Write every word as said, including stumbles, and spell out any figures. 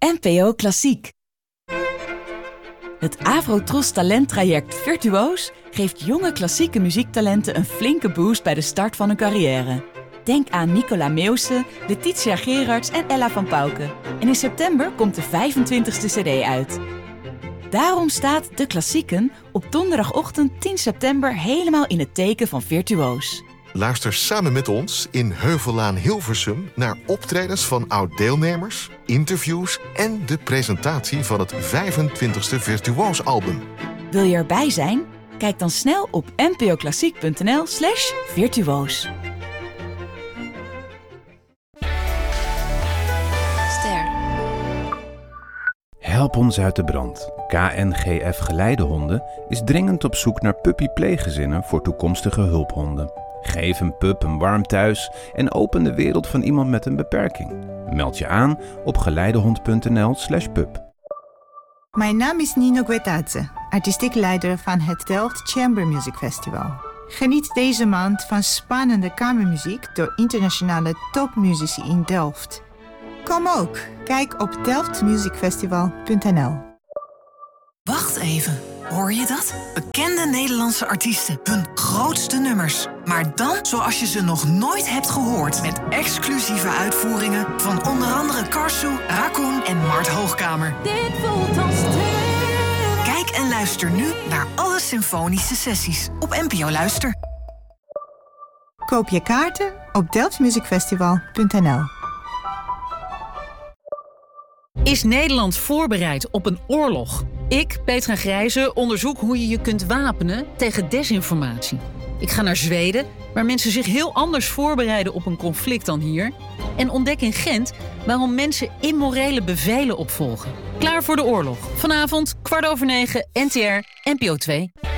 N P O Klassiek. Het Avrotros talenttraject Virtuoos geeft jonge klassieke muziektalenten een flinke boost bij de start van hun carrière. Denk aan Nicola Meeuwse, Letitia Gerards en Ella van Pauwke. En in september komt de vijfentwintigste cd uit. Daarom staat De Klassieken op donderdagochtend tien september helemaal in het teken van Virtuoos. Luister samen met ons in Heuvellaan Hilversum naar optredens van oud-deelnemers, interviews en de presentatie van het vijfentwintigste Virtuoos-album. Wil je erbij zijn? Kijk dan snel op npoklassiek.nl slash virtuoos. Ster. Help ons uit de brand. K N G F Geleidehonden is dringend op zoek naar puppypleeggezinnen voor toekomstige hulphonden. Geef een pup een warm thuis en open de wereld van iemand met een beperking. Meld je aan op geleidehond.nl slash pup. Mijn naam is Nino Guetadze, artistiek leider van het Delft Chamber Music Festival. Geniet deze maand van spannende kamermuziek door internationale topmuzici in Delft. Kom ook, kijk op delft music festival punt n l. Wacht even, hoor je dat? Bekende Nederlandse artiesten, hun grootste nummers. Maar dan zoals je ze nog nooit hebt gehoord. Met exclusieve uitvoeringen van onder andere Karsu, Raccoon en Mart Hoogkamer. Dit voelt als stil. Kijk en luister nu naar alle symfonische sessies op N P O Luister. Koop je kaarten op delft music festival punt n l. Is Nederland voorbereid op een oorlog? Ik, Petra Grijze, onderzoek hoe je je kunt wapenen tegen desinformatie. Ik ga naar Zweden, waar mensen zich heel anders voorbereiden op een conflict dan hier. En ontdek in Gent waarom mensen immorele bevelen opvolgen. Klaar voor de oorlog. Vanavond, kwart over negen, N T R, N P O twee.